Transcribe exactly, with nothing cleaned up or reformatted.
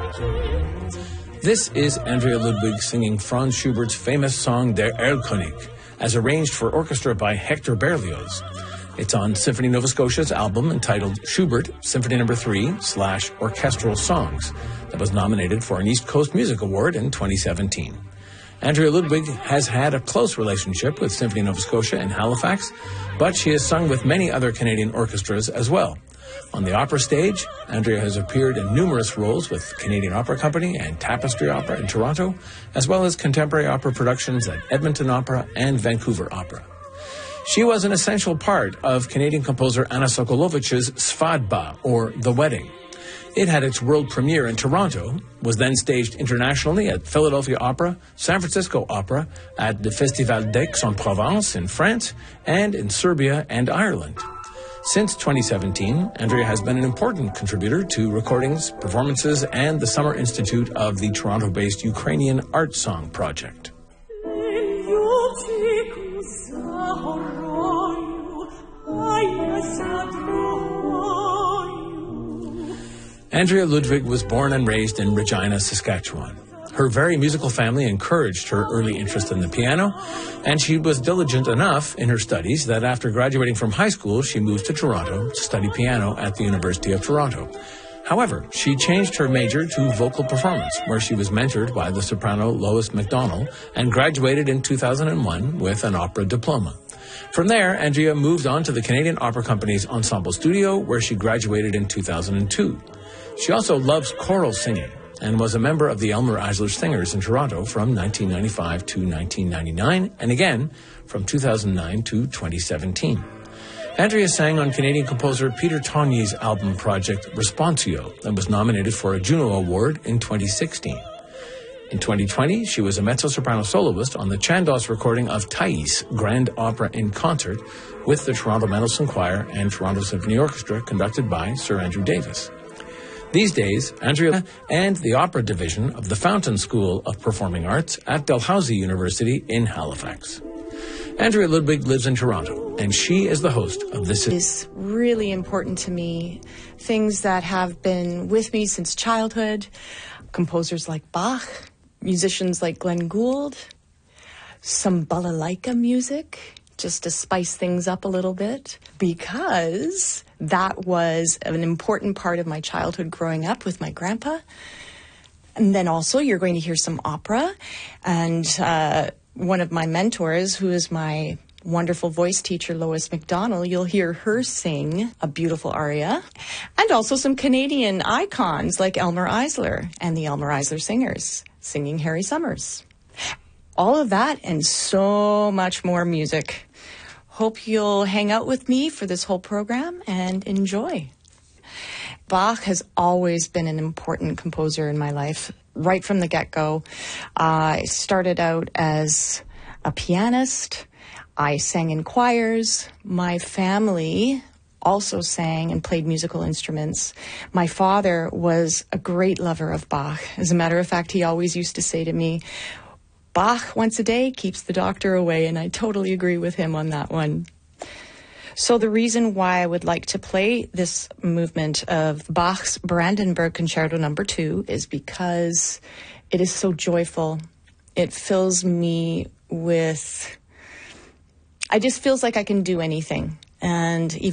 This is Andrea Ludwig singing Franz Schubert's famous song Der Erlkönig, as arranged for orchestra by Hector Berlioz. It's on Symphony Nova Scotia's album entitled Schubert, Symphony Number three slash Orchestral Songs, that was nominated for an East Coast Music Award in twenty seventeen. Andrea Ludwig has had a close relationship with Symphony Nova Scotia in Halifax, but she has sung with many other Canadian orchestras as well. On the opera stage, Andrea has appeared in numerous roles with Canadian Opera Company and Tapestry Opera in Toronto, as well as contemporary opera productions at Edmonton Opera and Vancouver Opera. She was an essential part of Canadian composer Anna Sokolovich's Svadba, or The Wedding. It had its world premiere in Toronto, was then staged internationally at Philadelphia Opera, San Francisco Opera, at the Festival d'Aix-en-Provence in France, and in Serbia and Ireland. Since twenty seventeen, Andrea has been an important contributor to recordings, performances, and the Summer Institute of the Toronto-based Ukrainian Art Song Project. Andrea Ludwig was born and raised in Regina, Saskatchewan. Her very musical family encouraged her early interest in the piano, and she was diligent enough in her studies that after graduating from high school, she moved to Toronto to study piano at the University of Toronto. However, she changed her major to vocal performance, where she was mentored by the soprano Lois MacDonald and graduated in two thousand one with an opera diploma. From there, Andrea moved on to the Canadian Opera Company's Ensemble Studio, where she graduated in two thousand two. She also loves choral singing and was a member of the Elmer Eisler Singers in Toronto from nineteen ninety-five to nineteen ninety-nine, and again from two thousand nine to twenty seventeen. Andrea sang on Canadian composer Peter Tonyi's album project Responsio and was nominated for a Juno Award in twenty sixteen. In twenty twenty, she was a mezzo-soprano soloist on the Chandos recording of Thais, Grand Opera in Concert, with the Toronto Mendelssohn Choir and Toronto Symphony Orchestra, conducted by Sir Andrew Davis. These days, Andrea and the opera division of the Fountain School of Performing Arts at Dalhousie University in Halifax. Andrea Ludwig lives in Toronto, and she is the host of this. It is really important to me, things that have been with me since childhood, composers like Bach, musicians like Glenn Gould, some balalaika music, just to spice things up a little bit, because that was an important part of my childhood growing up with my grandpa. And then also you're going to hear some opera. And uh, one of my mentors, who is my wonderful voice teacher, Lois MacDonald, you'll hear her sing a beautiful aria. And also some Canadian icons like Elmer Eisler and the Elmer Eisler Singers singing Harry Summers. All of that and so much more music. Hope you'll hang out with me for this whole program and enjoy. Bach has always been an important composer in my life, right from the get-go. Uh, I started out as a pianist. I sang in choirs. My family also sang and played musical instruments. My father was a great lover of Bach. As a matter of fact, he always used to say to me, Bach once a day keeps the doctor away, and I totally agree with him on that one. So the reason why I would like to play this movement of Bach's Brandenburg Concerto Number Two is because it is so joyful. It fills me with, I just feels like I can do anything. And even